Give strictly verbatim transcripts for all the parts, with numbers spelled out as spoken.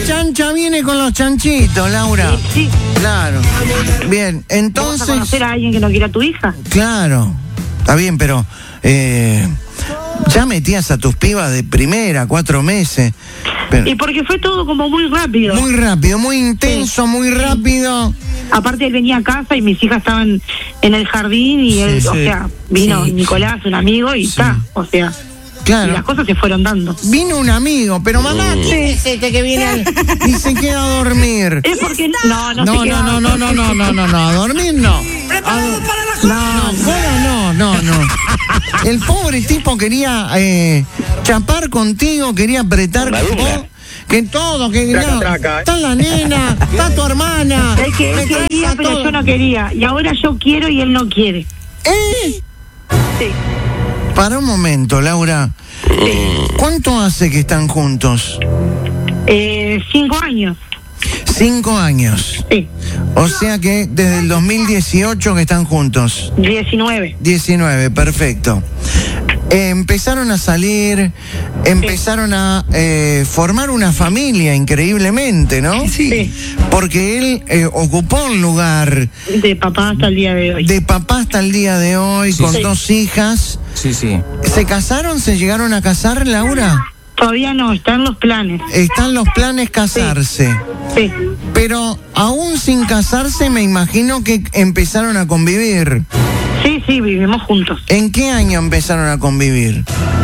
chancha viene con los chanchitos, Laura. Sí, sí. Claro. Bien, entonces... ¿Vas a conocer a alguien que no quiera a tu hija? Claro. Está bien, pero... Eh, ya metías a tus pibas de primera, cuatro meses. Pero, y porque fue todo como muy rápido. muy rápido, muy intenso, sí. muy rápido. Aparte él venía a casa y mis hijas estaban en el jardín y él, Sí, o sí. sea, vino Sí. Nicolás, un amigo, y está, Sí. o sea, Claro. y las cosas se fueron dando. Vino un amigo, pero mamá, ¿quién es este que viene al- y se queda a dormir? Es porque no, no, No, se no, quedaba no, no, no, no, no, no, no, a dormir no. A do- No, fuera no, no, no. El pobre tipo quería eh, chapar contigo, quería apretar con vos, que todo, que Traca, no, traca, eh. está la nena, está tu hermana. Es que me él traes quería, a pero todo. yo no quería. Y ahora yo quiero y él no quiere. ¿Eh? Sí. Para un momento, Laura. ¿Cuánto hace que están juntos? Eh, cinco años. Cinco años. Sí. O sea que desde el dos mil dieciocho que están juntos. diecinueve. diecinueve, perfecto. Eh, empezaron a salir, empezaron a eh, formar una familia increíblemente, ¿no? Sí. Porque él eh, ocupó un lugar De papá hasta el día de hoy. de papá hasta el día de hoy, Sí. con Sí. dos hijas. Sí, sí. ¿Se casaron? ¿Se llegaron a casar, Laura? Todavía no, están los planes. Están los planes casarse. Sí. Pero aún sin casarse me imagino que empezaron a convivir. Sí, sí, vivimos juntos. ¿En qué año empezaron a convivir?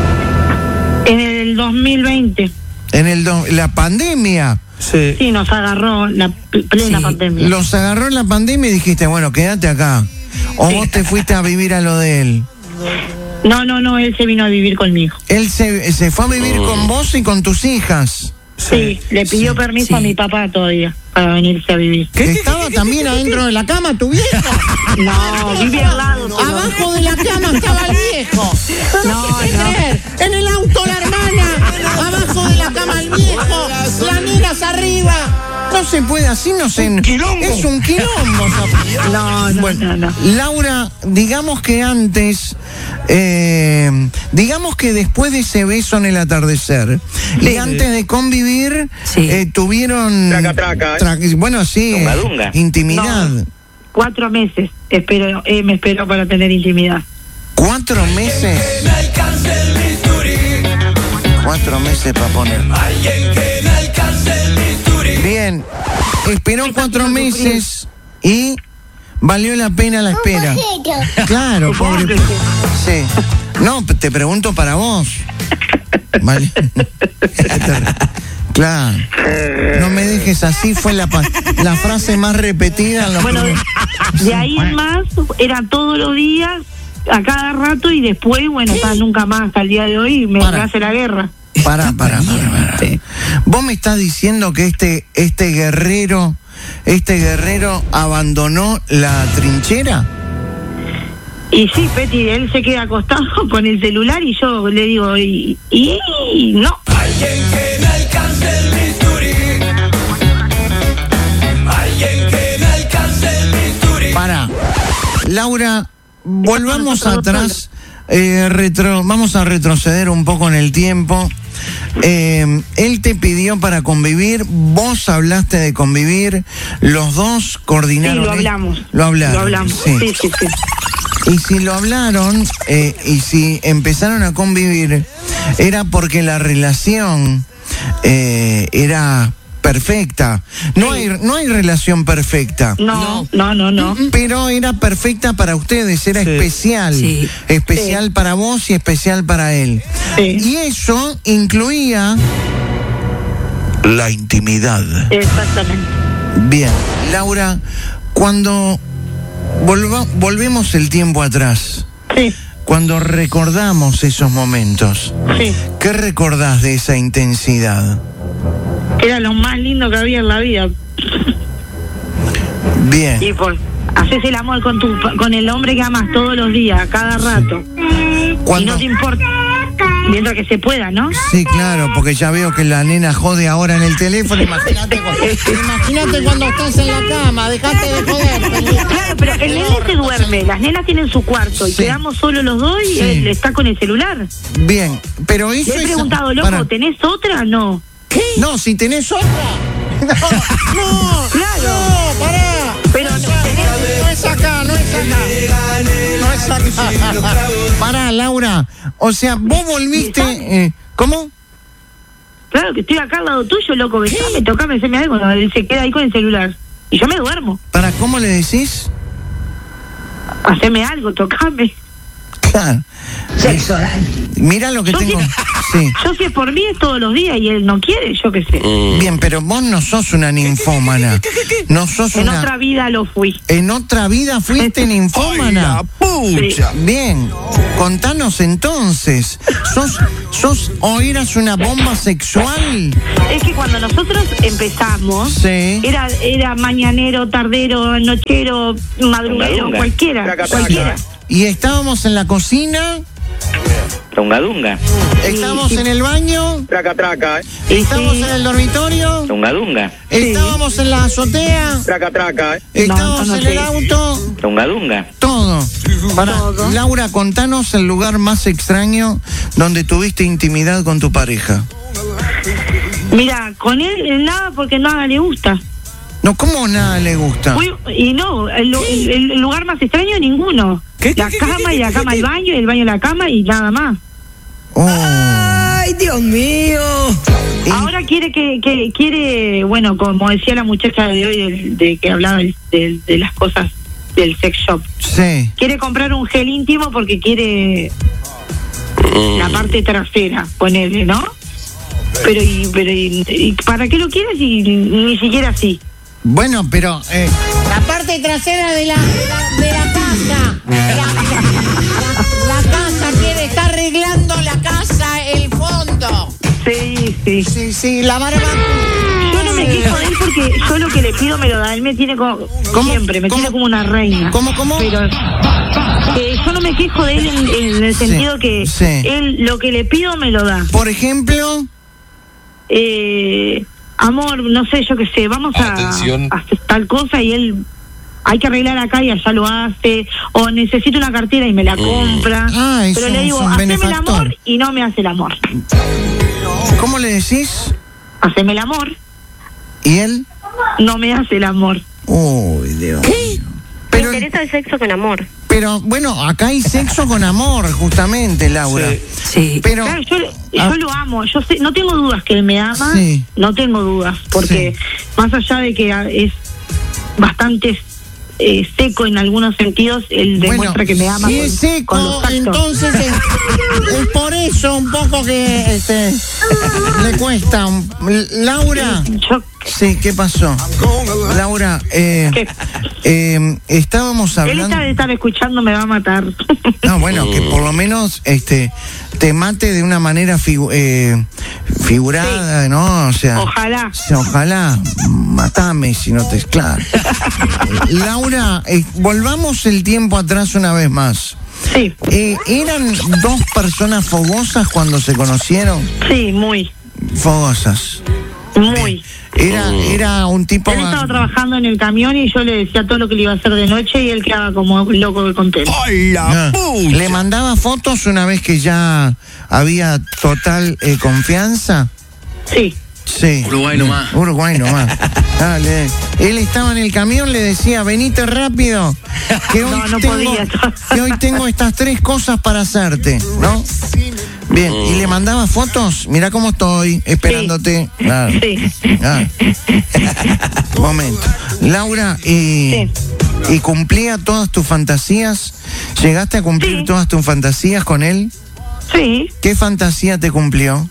En el dos mil veinte. En el do- la pandemia. Sí. Sí, nos agarró la pl- plena Sí. pandemia. Los agarró en la pandemia y dijiste, bueno, quédate acá. O Sí. vos te fuiste a vivir a lo de él. No, no, no, él se vino a vivir conmigo. Él se, se fue a vivir con vos y con tus hijas. Sí, le pidió Sí. permiso Sí. a mi papá todavía para venirse a vivir. ¿Estaba también adentro de la cama tu viejo? No, vive al lado. pero- Abajo de la cama estaba el viejo. No, ¿Qué puede no. creer? En el auto la hermana. Abajo de la cama el viejo. Las nenas arriba. No se puede así, no se... Es un quilombo. No, no, Bueno, no, no. Laura, digamos que antes, eh, digamos que después de ese beso en el atardecer, y antes de convivir, Sí. eh, tuvieron... Traca, traca, ¿eh? tra- bueno, sí, Dunga, eh, dunga. intimidad. No. Cuatro meses espero, eh, me espero para tener intimidad. ¿Cuatro meses? Cuatro meses para poner. Bien, esperó cuatro meses y valió la pena la espera. Claro, pobre. Sí. No, te pregunto para vos. Vale. Claro. No me dejes así, fue la, pa- la frase más repetida en los Bueno, primeros- de ahí en más era todos los días, a cada rato, y después, bueno, está nunca más hasta el día de hoy, me Para. hace la guerra. Pará, pará, pará, pará. Vos me estás diciendo que este, este guerrero, este guerrero abandonó la trinchera. Y sí, Peti, él se queda acostado con el celular y yo le digo, y, y no. Pará. Laura, volvamos atrás. Eh, retro, vamos a retroceder un poco en el tiempo. Eh, él te pidió para convivir, vos hablaste de convivir, los dos Sí, coordinaron. lo hablamos. Lo hablaron. Lo hablamos, sí. sí, sí, sí. Y si lo hablaron eh, y si empezaron a convivir, era porque la relación eh, era perfecta. No hay, no hay relación perfecta. No, no, no, no. Pero era perfecta para ustedes, era Sí. especial. Sí. Especial para vos y especial para él. Sí. Y eso incluía la intimidad. Exactamente. Bien, Laura, cuando volva- volvemos el tiempo atrás, Sí, cuando recordamos esos momentos, sí. ¿qué recordás de esa intensidad? Era lo más lindo que había en la vida. Bien. Y por haces el amor con tu con el hombre que amas todos los días, a cada rato. Y Cuando- no te importa. Mientras que se pueda, ¿no? Sí, claro, porque ya veo que la nena jode ahora en el teléfono. Imagínate cuando, imagínate cuando estás en la cama, dejate de joder. Claro, pero el nene se duerme, las nenas tienen su cuarto y Sí. quedamos solo los dos y Sí. él está con el celular. Bien, pero eso Le he es... preguntado, loco, Pará. ¿tenés otra? No. No, si tenés otra, no, Claro. no, pará. Pero no, no, no es acá, no es acá. No es acá. Pará, Laura. O sea, vos volviste. Eh, ¿Cómo? Claro que estoy acá al lado tuyo, loco. Besame, tocame, haceme algo. No, él se queda ahí con el celular. Y yo me duermo. ¿Para cómo le decís? Haceme algo, tocame. Claro. Sexo oral. Mira lo que Yo tengo. si, Sí. yo si es por mí es todos los días y él no quiere, yo qué sé. Bien, pero vos no sos una ninfómana. No sos En una. otra vida lo fui. En otra vida fuiste ninfómana. pucha! Bien, contanos entonces. ¿Sos, sos o eras una bomba sexual? Es que cuando nosotros empezamos, Sí. era era mañanero, tardero, nochero, madruguero, Dunga. cualquiera, Traca, traca. cualquiera. Y estábamos en la cocina, Dunga Dunga. estábamos sí. en el baño, Traca, traca, eh. Y estábamos sí. en el dormitorio, Dunga Dunga. estábamos en la azotea, Traca, traca, eh. estábamos no en sé. el auto, Dunga Dunga. todo. Para, Todo. Laura, contanos el lugar más extraño donde tuviste intimidad con tu pareja. Mira, con él eh, nada porque nada le gusta. No, ¿cómo nada le gusta? Fui- y no, el, lu- el- el lugar más extraño ninguno. La cama y la cama el baño y el baño la cama y nada más. Oh. Ay, Dios mío. Y- Ahora quiere que, que quiere, bueno, como decía la muchacha de hoy, de, de que hablaba de, de- de las cosas del sex shop, Sí. quiere comprar un gel íntimo porque quiere la parte trasera, ponele, ¿no? Pero y, pero y, y ¿para qué lo quieres y ni siquiera así? Bueno, pero eh, La parte trasera de la, de la, de la casa. La, la- la casa quiere, está arreglando la casa, el fondo. Sí, sí. sí, sí, la barba. Yo no me quejo de él porque yo lo que le pido me lo da. Él me tiene como ¿Cómo? siempre, me ¿Cómo? tiene como una reina. ¿Cómo, cómo? Pero eh, yo no me quejo de él en, en el Sí, sentido que sí. él lo que le pido me lo da. Por ejemplo, Eh, amor, no sé, yo qué sé, vamos a, Atención. a hacer tal cosa y él hay que arreglar acá y allá lo hace, o necesito una cartera y me la compra. Ah, es Pero un- le digo, es un haceme el benefactor. amor y no me hace el amor. ¿cómo le decís? Haceme el amor, ¿Y él? no me hace el amor. Uy, Dios. Pero, Me interesa el sexo con amor. pero bueno, acá hay sexo con amor, justamente, Laura. Sí. Pero, Claro, yo, yo ah, lo amo, yo sé, no tengo dudas que él me ama, Sí. no tengo dudas, porque Sí. más allá de que ah, es bastante eh, seco en algunos sentidos, él demuestra bueno, que me ama si con, es con los seco, actos. entonces es, es por eso un poco que este, le cuesta. un- Laura. Yo, Sí, ¿qué pasó? Laura, eh, ¿Qué? eh, estábamos él hablando... está de estar escuchando, me va a matar. No, bueno, que por lo menos este te mate de una manera figu- eh, figurada, ¿no? O sea, Ojalá. ojalá, matame si no te... Claro. Laura, eh, volvamos el tiempo atrás una vez más. Sí, Eh, ¿Eran dos personas fogosas cuando se conocieron? sí, muy, Fogosas. muy. Era, era un tipo... Él estaba trabajando en el camión y yo le decía todo lo que le iba a hacer de noche y él quedaba como loco contento. ¡Ay, la Ah, pucha! ¿Le mandaba fotos una vez que ya había total eh, confianza? Sí, Sí. Uruguay nomás. Uruguay nomás. Dale. Él estaba en el camión, le decía, venite rápido, que hoy, No, no tengo, podía. que hoy tengo estas tres cosas para hacerte, ¿no? Bien, ¿y le mandaba fotos? Mirá cómo estoy, esperándote. Claro. sí. Ah. Momento. Laura, ¿y, ¿y cumplía todas tus fantasías? ¿Llegaste a cumplir Sí. todas tus fantasías con él? Sí. ¿Qué fantasía te cumplió?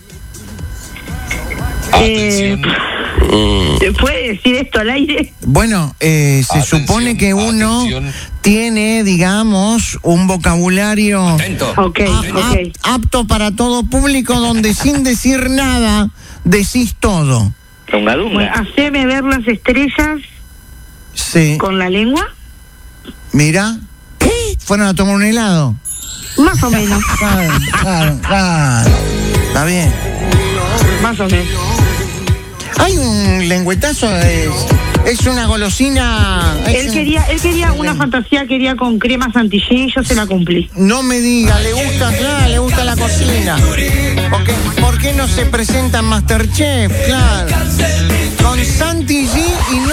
Eh, ¿Se puede decir esto al aire? Bueno, eh, se Atención, supone que uno atención. tiene, digamos, un vocabulario Ok, a- ok. a- apto para todo público donde sin decir nada decís todo. Dunga Bueno, Dunga. haceme ver las estrellas Sí. con la lengua, Mira. ¿Fueron a tomar un helado? más o menos, Claro, claro, claro. Está bien. más o menos. Hay un lengüetazo, es, es una golosina. es Él un- quería, él quería una fantasía, quería con crema chantilly y yo se la cumplí. No me diga, le gusta, claro, le gusta la cocina. ¿Por qué, por qué no se presenta en Masterchef? Claro. Con Santi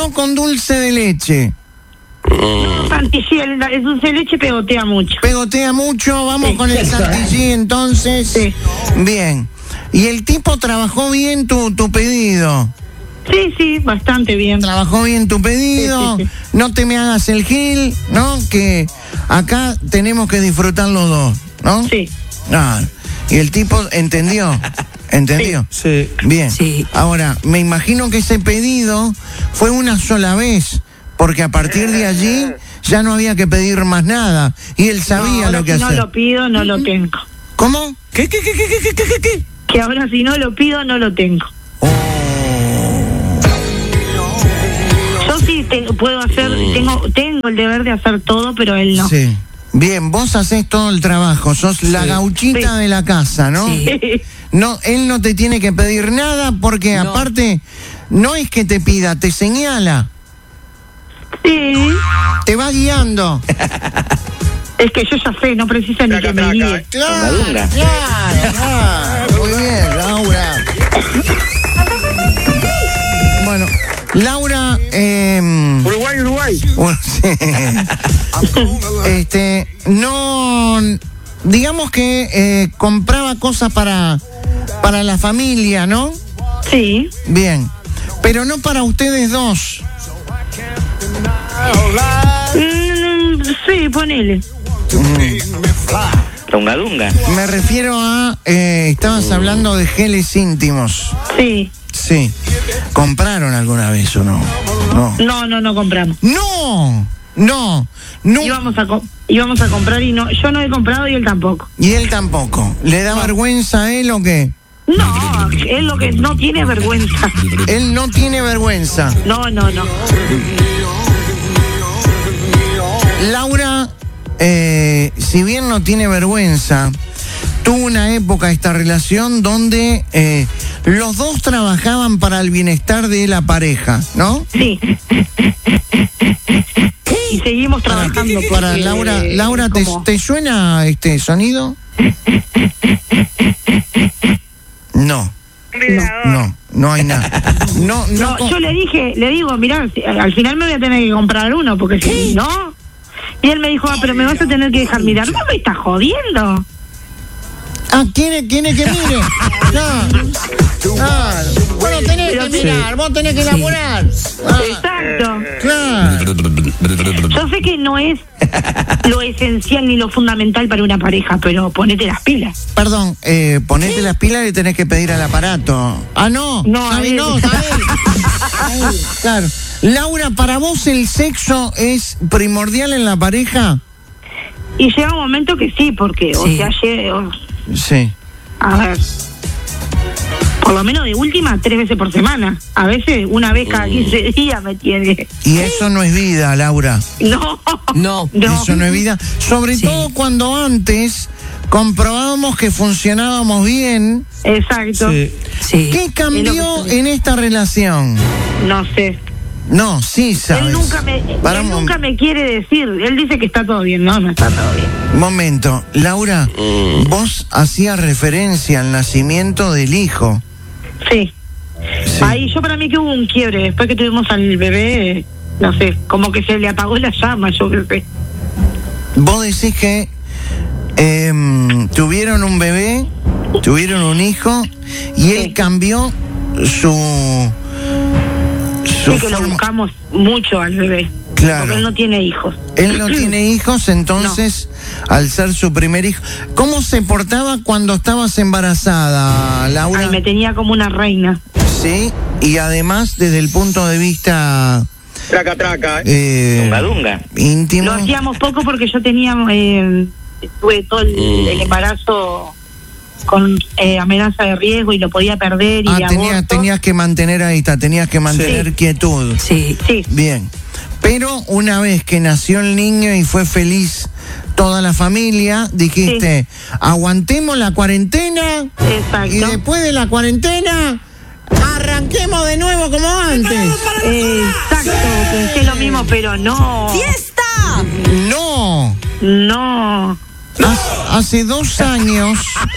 no con dulce de leche. No, Santilly, el, el dulce de leche pegotea mucho. Pegotea mucho, vamos Sí. con el Santilly entonces. Sí. Bien. ¿Y el tipo trabajó bien tu, tu pedido? Sí, sí, bastante bien. Trabajó bien tu pedido, Sí, sí, no te me hagas el gil, ¿no? Que acá tenemos que disfrutar los dos, ¿no? Sí. Ah, y el tipo entendió, entendió. Sí. Bien. Sí. Ahora, me imagino que ese pedido fue una sola vez, porque a partir de allí ya no había que pedir más nada, y él sabía No, ahora lo que si hacer. no lo pido, no lo tengo. ¿Cómo? ¿Qué, qué, qué, qué, qué, qué, qué, qué? Que ahora si no lo pido, no lo tengo. Oh. Yo sí te- puedo hacer, tengo tengo el deber de hacer todo, pero él no. Sí. Bien, vos haces todo el trabajo, sos la gauchita Sí. de la casa, ¿no? Sí. No, él no te tiene que pedir nada porque No. aparte no es que te pida, te señala, Sí, te va guiando. es que yo ya sé, no precisa ni que me guíe. Claro, Dunga. claro, claro. Muy bien, Laura. Bueno, Laura, eh, Uruguay, Uruguay. bueno, sí. este, no, digamos que eh, compraba cosas para, para la familia, ¿no? Sí, Bien, pero no para ustedes dos. mm, sí, ponele. Dunga Dunga. Me refiero a, eh, estabas hablando de geles íntimos. Sí, Sí. ¿Compraron alguna vez o no? No. no, no, no compramos. No, no, no. Íbamos a, co- íbamos a comprar y no, yo no he comprado y él tampoco. Y él tampoco. ¿Le da vergüenza a él o qué? No, él lo que no tiene vergüenza. Él no tiene vergüenza. No, no, no. Laura, eh, si bien no tiene vergüenza, tuvo una época esta relación donde eh, los dos trabajaban para el bienestar de la pareja, ¿no? Sí. Y seguimos trabajando. Para porque, Laura, Laura, ¿te, como- ¿te suena este sonido? No, no, no hay nada. No, no. No, co- yo le dije, le digo, mirá, si- al final me voy a tener que comprar uno, porque si no... Y él me dijo, ah, pero me vas a tener que dejar mirar. No me estás jodiendo. Ah, ¿quiere, quiere que mire? No. Claro. Vos no tenés que mirar, vos tenés que laburar. Ah, Exacto. claro. Yo sé que no es lo esencial ni lo fundamental para una pareja, pero ponete las pilas. Perdón, eh, ponete las pilas y tenés que pedir al aparato. Ah, no. No, a Sabi- él. no, sabe. Ahí, claro. Laura, ¿para vos el sexo es primordial en la pareja? Y llega un momento que sí, porque, o Sí. sea, lle- o- Sí. a ver, por lo menos de última, tres veces por semana. A veces una vez cada quince días me tiene. Y eso no es vida, Laura. No, No. no. Eso no es vida. Sobre Sí. todo cuando antes comprobábamos que funcionábamos bien. Exacto. Sí. Sí. ¿Qué cambió Es lo que- en esta relación? No sé. No, sí sabes. Él nunca me, Para él un nunca me quiere decir. Él dice que está todo bien. No, no está todo bien. momento. Laura, vos hacías referencia al nacimiento del hijo. Sí. Sí. Ahí yo para mí que hubo un quiebre. Después que tuvimos al bebé, no sé, como que se le apagó la llama, yo qué sé. Vos decís que em, tuvieron un bebé, tuvieron un hijo, y él Sí. cambió su... su Sí que lo forma- buscamos mucho al bebé. Claro. Porque él no tiene hijos. Él no tiene hijos, entonces, al ser su primer hijo... ¿Cómo se portaba cuando estabas embarazada, Laura? Ay, me tenía como una reina. Sí, y además desde el punto de vista Traca, traca. eh, Dunga Dunga. íntimo. Lo hacíamos poco porque yo tenía, eh, tuve todo el, el embarazo con eh, amenaza de riesgo y lo podía perder y Ah, de tenías, aborto. tenías que mantener ahí está, tenías que mantener Sí. quietud. Sí. Sí, Bien. Pero una vez que nació el niño y fue feliz toda la familia, dijiste, aguantemos la cuarentena exacto. y después de la cuarentena arranquemos de nuevo como antes. Exacto, pensé lo mismo, pero no. ¡Fiesta! No. No. Hace- Hace dos años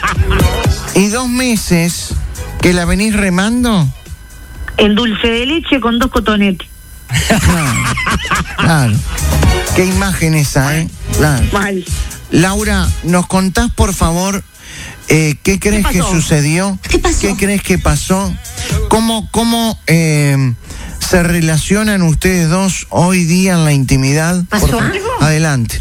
y dos meses que la venís remando. El dulce de leche con dos cotonetes. Claro. Claro. Qué imagen esa, ¿eh? Claro. Mal. Laura, ¿nos contás, por favor, eh, qué crees que sucedió? ¿Qué pasó? ¿Qué crees que pasó? ¿Cómo, cómo eh, se relacionan ustedes dos hoy día en la intimidad? ¿Pasó Por- algo? Adelante.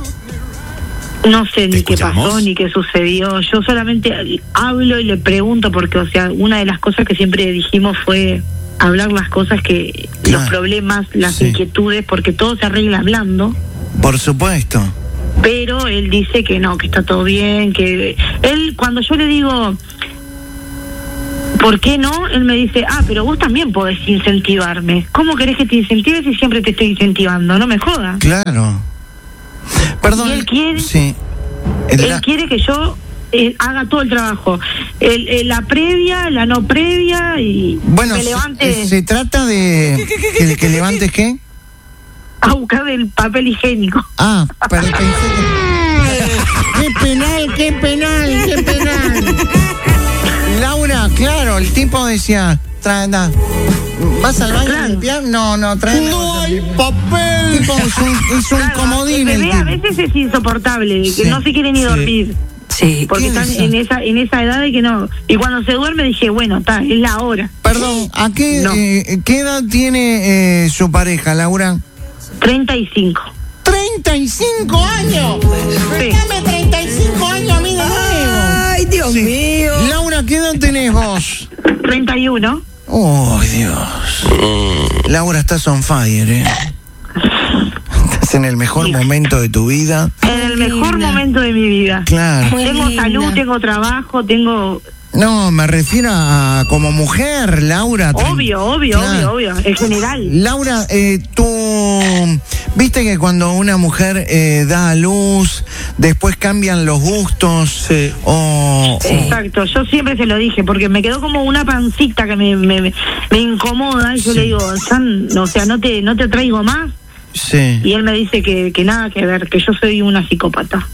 No sé ni qué escuchamos? pasó ni qué sucedió. Yo solamente hablo y le pregunto porque, o sea, una de las cosas que siempre dijimos fue hablar las cosas que, Claro. los problemas, las Sí. inquietudes, porque todo se arregla hablando. Por supuesto. Pero él dice que no, que está todo bien, que él, cuando yo le digo, ¿por qué no? Él me dice, ah, pero vos también podés incentivarme. ¿Cómo querés que te incentive si siempre te estoy incentivando? No me jodas. Claro. Perdón. ¿Y él quiere? Sí. Él La- quiere que yo eh, haga todo el trabajo. El, el- la previa, la no previa y Bueno, me se, levante se trata de que, que levantes qué. a buscar el papel higiénico. Ah, pero pensé que- ¡Qué penal, qué penal, qué penal! Laura, claro, el tipo decía, trae, anda, ¿vas al baño a Claro. limpiar? No, no, trae. ¡No hay papel! Tipo, es un, es un Claro, comodín el el bebé a tipo. veces es insoportable, Sí, que no se quiere ni sí. dormir. Sí. Porque ¿Qué están es en eso? esa en esa edad de que no. Y cuando se duerme dije, bueno, está, es la hora. Perdón, ¿a qué, No. eh, qué edad tiene eh, su pareja, Laura? treinta y cinco. ¡treinta y cinco años! Sí. Dame treinta y cinco años a mí de nuevo. Ay, Dios mío. Laura, ¿qué edad tenés vos? treinta y uno. ¡Oh, Dios! Laura, estás on fire, ¿eh? Estás en el mejor momento de tu vida. En el mejor linda. momento de mi vida. Claro. Muy Tengo linda. salud, tengo trabajo, tengo... No, me refiero a como mujer, Laura. tre- Obvio, obvio, Claro. obvio, obvio. En general. Laura, eh, tú, viste que cuando una mujer eh, da a luz, después cambian los gustos, Sí. o, o- Exacto, yo siempre se lo dije, porque me quedó como una pancita que me, me, me incomoda y yo Sí. le digo, San, o sea, no te, no te traigo más. sí. Y él me dice que, que nada que ver, que yo soy una psicópata.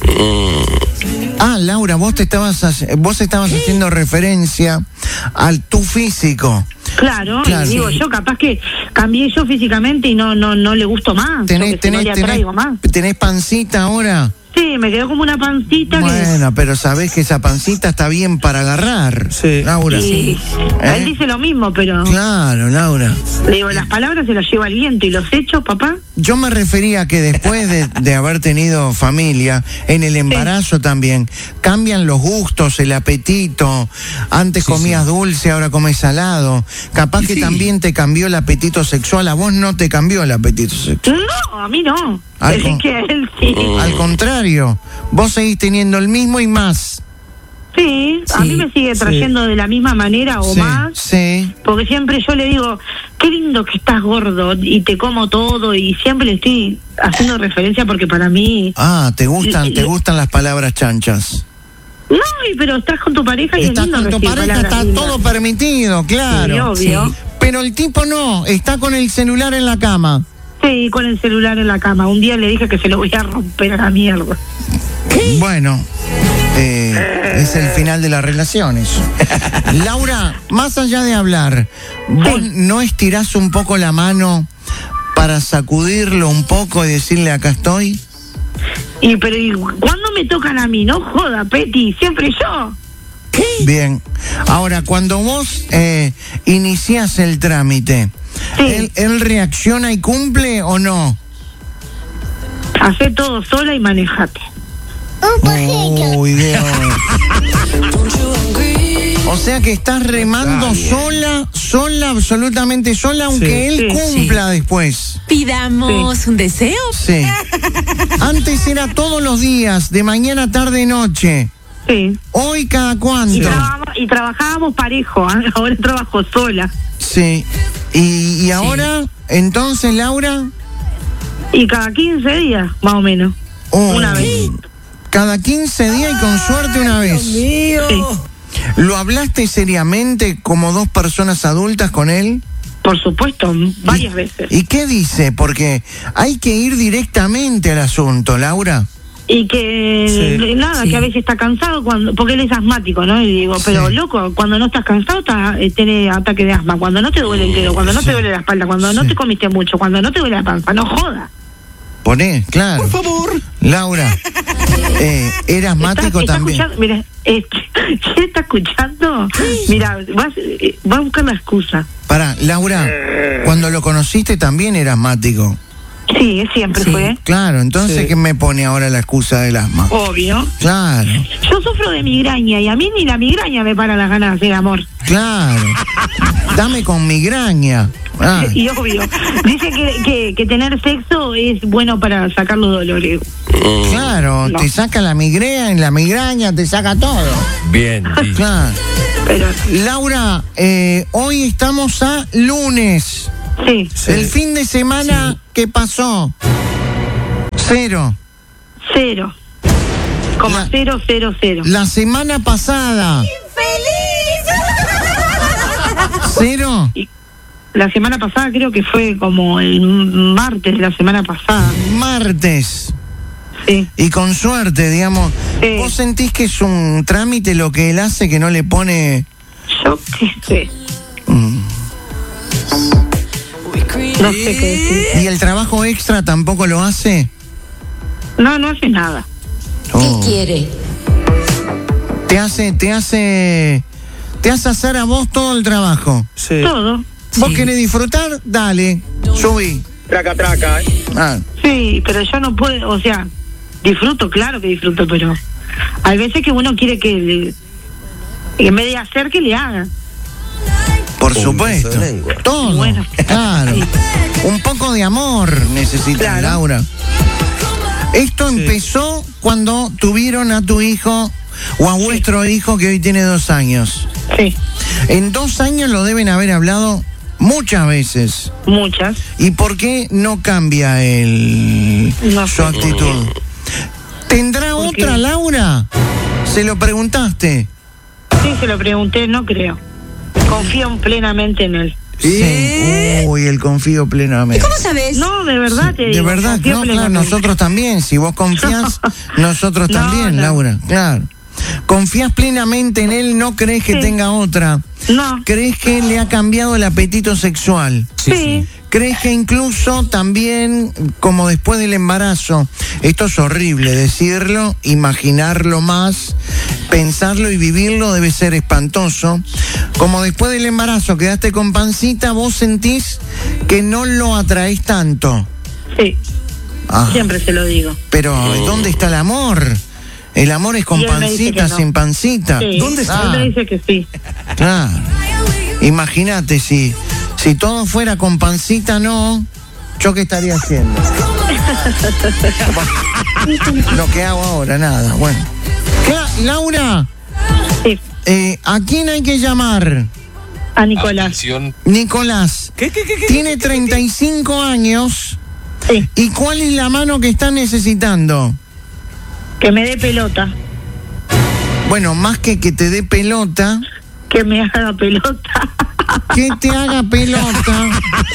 Ah, Laura, vos te estabas, hace- vos estabas haciendo referencia al tu físico. Claro, Claro. y digo, yo capaz que cambié yo físicamente y no no no le gusto más, ¿Tenés, porque si no tenés, le tenés, atraigo más. tenés pancita ahora? Sí, me quedó como una pancita Bueno, pero sabés que esa pancita está bien para agarrar, Sí. Laura. que... Y ¿Eh? él dice lo mismo, pero Claro, Laura. le digo, las palabras se las lleva el viento y los hechos, papá. Yo me refería a que después de, de haber tenido familia, en el embarazo también, cambian los gustos, el apetito. Antes Sí, comías dulce, ahora comes salado. Capaz que Sí. también te cambió el apetito sexual. A vos no te cambió el apetito sexual. No, a mí no. Al Es con- que a él sí. Al contrario, vos seguís teniendo el mismo y más. Sí, a Sí, mí me sigue sí. trayendo de la misma manera o sí, más. sí. Porque siempre yo le digo, qué lindo que estás gordo y te como todo y siempre le estoy haciendo referencia porque para mí... Ah, te gustan, Y- te y- gustan las palabras chanchas. No, y- pero estás con tu pareja y Estás es lindo con tu recibir pareja, palabras está lindas. todo permitido, claro. Sí, obvio. Sí. Pero el tipo no, está con el celular en la cama. Sí, con el celular en la cama. Un día le dije que se lo voy a romper a la mierda. Bueno, eh, es el final de la relación eso. Laura, más allá de hablar, ¿vos Sí. no estirás un poco la mano para sacudirlo un poco y decirle acá estoy? Y pero ¿y cuándo me tocan a mí? No joda, Peti, siempre yo. Bien. Ahora, cuando vos eh, iniciás el trámite, Sí. ¿él, él reacciona y cumple o no? Hacé todo sola y manejate. Uy, Dios. O sea que estás remando sola, sola, absolutamente sola, aunque él Sí. cumpla después. Pidamos un deseo. Sí. Antes era todos los días, de mañana, tarde, noche. Sí. Hoy cada cuánto. Y, trabajamos- y trabajábamos parejo, ¿eh? Ahora trabajo sola. Sí. Y, y ahora, entonces, Laura. Y cada quince días, más o menos. Oh, Una vez. Cada quince días y con suerte una vez. Mío. Sí. ¿Lo hablaste seriamente como dos personas adultas con él? Por supuesto, varias veces. ¿Y qué dice? Porque hay que ir directamente al asunto, Laura. Y que Sí, nada, sí. que a veces está cansado cuando porque él es asmático, ¿no? Y digo, pero Sí. loco, cuando no estás cansado estás, eh, tenés ataque de asma, cuando no te duele el dedo, cuando no Sí. te duele la espalda, cuando no Sí. te comiste mucho, cuando no te duele la panza, no jodas. Poné, claro. Por favor. Laura, eh, ¿era asmático está, está también? escuchando, mira, eh, ¿quién está escuchando? Mira, vas, eh, va a buscar la excusa. Pará, Laura, cuando lo conociste también era asmático. Sí, siempre Sí. fue, Claro, entonces Sí. ¿qué me pone ahora la excusa del asma? obvio. Claro, Yo sufro de migraña y a mí ni la migraña me para las ganas de hacer amor. claro. Dame con migraña. Ah, Y obvio, dice que, que, que tener sexo es bueno para sacar los dolores. claro, No. te saca la migraña, la migraña te saca todo. Bien, dicho. Claro. Pero Laura, eh, hoy estamos a lunes. sí, El fin de semana, ¿qué pasó? Cero. cero. Coma La- cero, cero, cero. La semana pasada. Cero. La semana pasada creo que fue como el martes de la semana pasada. Martes. Sí. Y con suerte, digamos. Sí. ¿Vos sentís que es un trámite lo que él hace que no le pone... Yo qué sé. mm, No sé qué decir. ¿Y el trabajo extra tampoco lo hace? No, no hace nada. Oh. quiere? Te hace, te hace... Te hace hacer a vos todo el trabajo. Sí. Todo. ¿Vos querés disfrutar? Dale, subí. Traca, traca, ¿eh? Ah, Sí, pero yo no puedo, o sea, disfruto, claro que disfruto, pero hay veces que uno quiere que le, en vez de hacer, que le haga. por Un supuesto. beso de lengua. Todo. Bueno. Claro. Sí. Un poco de amor necesita Claro. Laura. Esto empezó cuando tuvieron a tu hijo o a vuestro hijo que hoy tiene dos años. Sí, En dos años lo deben haber hablado muchas veces. muchas. ¿Y por qué no cambia el, No su sé. actitud? ¿Tendrá ¿Por otra qué? Laura? ¿Se lo preguntaste? Sí, se lo pregunté, no creo. Confío plenamente en él. Sí. Uy, el confío plenamente. ¿Cómo sabes? No, de verdad te De digo, verdad, confío no, claro, plenamente. nosotros también. Si vos confías, nosotros No, también, no. Laura, claro. ¿Confías plenamente en él? ¿No crees que Sí. tenga otra? No, ¿Crees que le ha cambiado el apetito sexual? sí, ¿Crees que incluso también, como después del embarazo, esto es horrible decirlo, imaginarlo más, pensarlo y vivirlo debe ser espantoso, como después del embarazo quedaste con pancita, vos sentís que no lo atraés tanto? sí, Ah, siempre se lo digo. pero ¿dónde está el amor? El amor es con Y él me dice pancita, que no. sin pancita. Sí, ¿Dónde está? él me dice que sí. Claro. Imagínate si, si todo fuera con pancita, no. ¿Yo qué estaría haciendo? Lo que hago ahora, nada. Bueno. Cla- Laura, Sí, eh, ¿a quién hay que llamar? a Nicolás. Nicolás. ¿Qué, qué, qué, qué? Tiene treinta y cinco años. Sí, ¿Y cuál es la mano que está necesitando? que me dé pelota. Bueno, más que que te dé pelota, Que me haga pelota. que te haga pelota,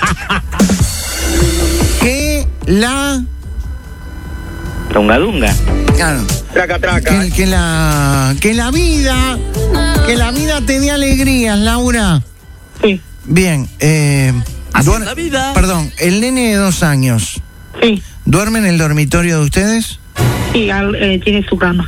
que la... Dunga, dunga. Claro, Traca, traca, que, ¿eh? que la que la vida, que la vida te dé alegrías, Laura. Sí, Bien, eh, Así duer- es la vida. perdón, el nene de dos años, sí, ¿duerme en el dormitorio de ustedes? sí, al- eh, tiene su cama.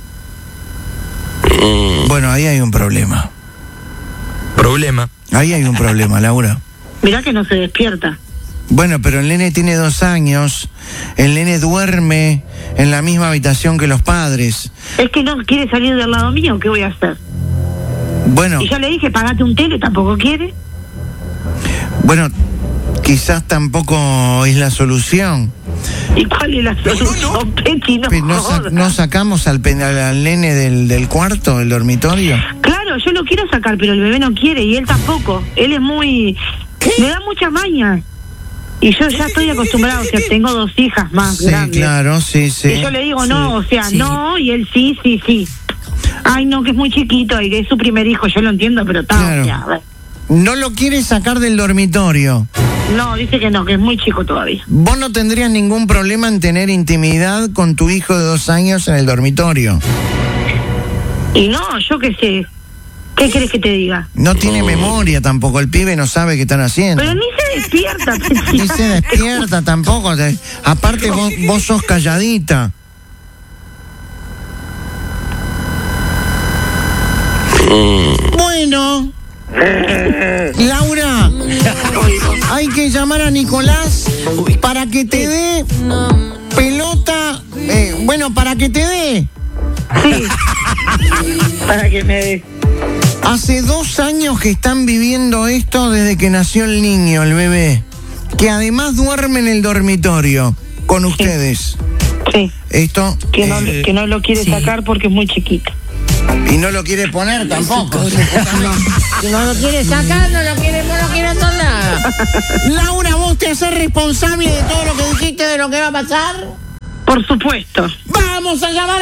Bueno, ahí hay un problema. Problema. Ahí hay un problema, Laura. Mirá que no se despierta. Bueno, pero el nene tiene dos años, el nene duerme en la misma habitación que los padres. Es que no quiere salir del lado mío, ¿qué voy a hacer? Bueno, Y yo le dije, pagate un tele, tampoco quiere. bueno, quizás tampoco es la solución. ¿Y cuál es la solución, Petty? No, Pero ¿No, sa- jodas. no sacamos al, pen- al- al nene del, del cuarto, del dormitorio? Claro, yo lo quiero sacar, pero el bebé no quiere y él tampoco. Él es muy... Le da mucha maña. Y yo ya estoy acostumbrada, o sea, tengo dos hijas más Sí, grandes. claro, sí, sí. Y yo le digo, no, o sea, sí. no, y él sí, sí, sí. Ay, no, que es muy chiquito y que es su primer hijo, yo lo entiendo, pero está, Claro. o sea, a ver. No lo quiere sacar del dormitorio. No, dice que no, que es muy chico todavía. ¿Vos no tendrías ningún problema en tener intimidad con tu hijo de dos años en el dormitorio? Y no, yo qué sé. ¿Qué querés que te diga? No tiene memoria tampoco, el pibe no sabe qué están haciendo. Pero ni se despierta. Ni se despierta tampoco. te- Aparte vos, vos sos calladita. Bueno, Laura, hay que llamar a Nicolás para que te dé pelota. eh, bueno, para que te dé. Sí. Para que me dé. Hace dos años que están viviendo esto desde que nació el niño, el bebé, que además duerme en el dormitorio con ustedes. Sí. Esto Que no, eh, que no lo quiere sí. sacar porque es muy chiquito. y no lo quiere poner tampoco. No lo quiere sacar, no lo quiere, no lo quiere hacer nada. Laura, vos te haces responsable de todo lo que dijiste ¿Viste de lo que va a pasar? Por supuesto. Vamos a llamar